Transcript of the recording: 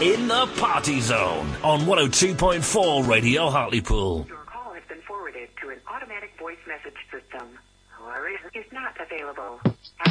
In the Party Zone on 102.4 Radio Hartlepool. Your call has been forwarded to an automatic voice message system. However, is not available.